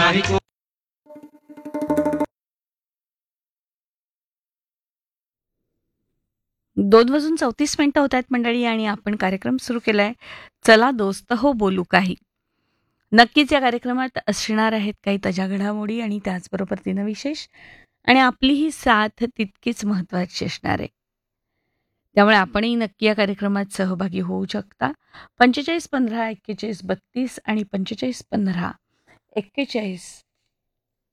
काही 2:34 होत आहेत मंडळी आणि आपण कार्यक्रम सुरू केलाय. चला दोस्त हो बोलू काही. नक्कीच या कार्यक्रमात असणार आहेत काही ताज्या घडामोडी आणि त्याचबरोबर दिनविशेष आणि आपली ही साथ तितकीच महत्त्वाची असणार आहे. त्यामुळे आपणही नक्की या कार्यक्रमात सहभागी होऊ शकता. 45 15 41 32 आणि 45 15 41